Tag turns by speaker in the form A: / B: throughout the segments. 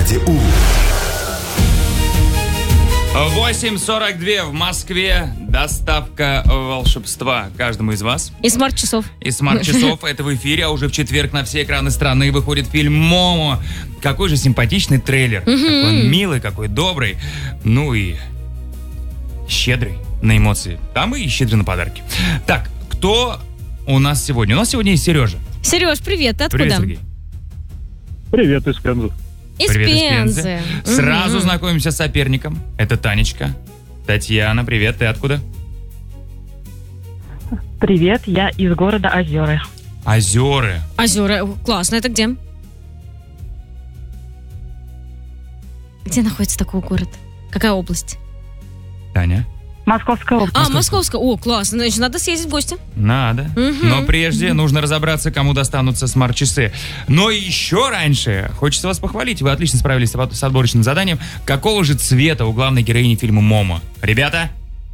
A: бригаде У.
B: 8:42 в Москве. Доставка волшебства каждому из вас.
C: И смарт-часов.
B: И смарт-часов. Это в эфире, а уже в четверг на все экраны страны выходит фильм «Момо». Какой же симпатичный трейлер. Какой он милый, какой добрый. Ну и щедрый на эмоции. Там и щедрый на подарки. Так, кто у нас сегодня? У нас сегодня есть Сережа.
C: Сереж, привет, ты откуда?
B: Привет, Сергей.
D: Привет, из Пензы.
C: Из
B: Привет,
C: Пензы.
B: Сразу знакомимся с соперником. Это Танечка. Татьяна, привет, ты откуда?
E: Привет, я из города Озеры.
B: Озеры.
C: Озера, классно, это где? Где находится такой город? Какая область?
B: Таня?
E: Московская область.
C: Московская. О, классно, значит, надо съездить в гости.
B: Надо. Но прежде нужно разобраться, кому достанутся смарт-часы. Но еще раньше хочется вас похвалить. Вы отлично справились с отборочным заданием. Какого же цвета у главной героини фильма «Момо»? Ребята?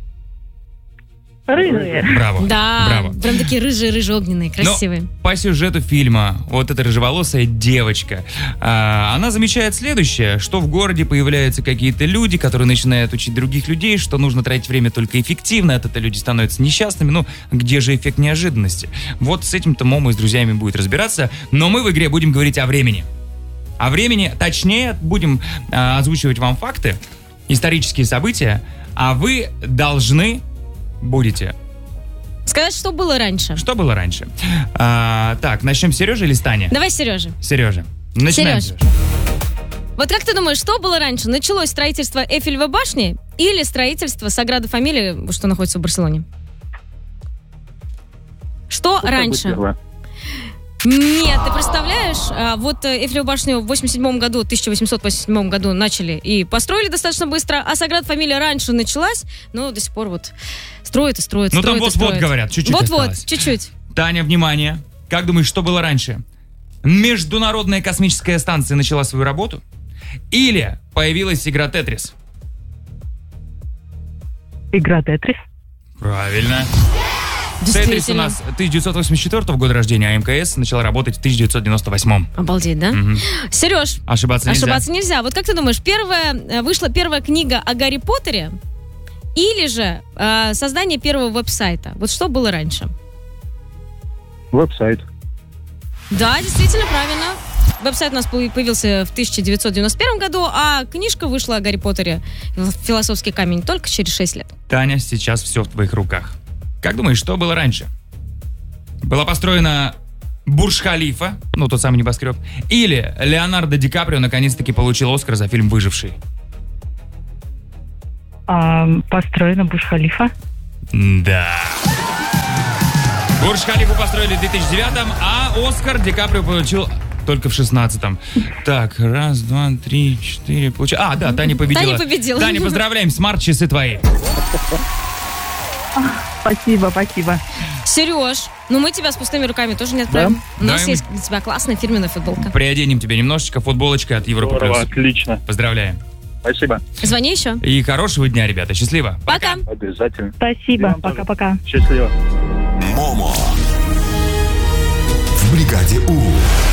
E: Рыжие.
B: Браво.
C: Да,
B: Браво.
C: прям такие рыжие, огненные, красивые.
B: Но по сюжету фильма вот эта рыжеволосая девочка, она замечает следующее, что в городе появляются какие-то люди, которые начинают учить других людей, что нужно тратить время только эффективно, от этого люди становятся несчастными. Ну, где же эффект неожиданности? Вот с этим-то Момо и с друзьями будет разбираться, но мы в игре будем говорить о времени. О времени, точнее, будем озвучивать вам факты, исторические события, а вы должны будете
C: Сказать, что было раньше.
B: Что было раньше? Так, начнем с Сережи или с Тани?
C: Давай, Сережа.
B: Сережа. Начинаем.
C: Сереж. Вот как ты думаешь, что было раньше? Началось строительство Эйфелевой башни или строительство Саграда Фамилии, что находится в Барселоне? Что раньше? Нет, ты представляешь, вот Эйфелеву башню в 1887 году начали и построили достаточно быстро, а Саграда Фамилия раньше началась, но до сих пор вот строят и строят.
B: Ну там вот-вот говорят, чуть-чуть осталось.
C: Вот-вот, чуть-чуть.
B: Таня, внимание. Как думаешь, что было раньше? Международная космическая станция начала свою работу? Или появилась игра Тетрис?
E: Игра Тетрис.
B: Правильно. Тетрис у нас 1984 года рождения, а МКС начала работать в 1998.
C: Обалдеть, да? Сереж,
B: Ошибаться
C: нельзя. Вот как ты думаешь, вышла первая книга о Гарри Поттере или же создание первого веб-сайта? Вот что было раньше?
D: Веб-сайт.
C: Да, действительно, правильно. Веб-сайт у нас появился в 1991 году, а книжка вышла о Гарри Поттере «Философский камень» только через 6 лет.
B: Таня, сейчас все в твоих руках. Как думаешь, что было раньше? Была построена Бурдж-Халифа, ну, тот самый небоскреб, или Леонардо Ди Каприо наконец-таки получил Оскар за фильм «Выживший»?
E: Построена Бурдж-Халифа.
B: Да. Бурдж-Халифу построили в 2009-м, а Оскар Ди Каприо получил только в 16-м. Так, 1, 2, 3, 4, да, Таня победила. Таня, поздравляем, смарт-часы твои.
E: Спасибо.
C: Сереж, мы тебя с пустыми руками тоже не отправим.
D: Да?
C: У нас есть для тебя классная фирменная футболка.
B: Приоденем тебе немножечко, футболочка от Европы Плюс.
D: Отлично.
B: Поздравляем.
D: Спасибо.
C: Звони еще.
B: И хорошего дня, ребята. Счастливо.
C: Пока.
D: Обязательно.
E: Спасибо. Пока-пока.
D: Счастливо.
A: Момо в бригаде У.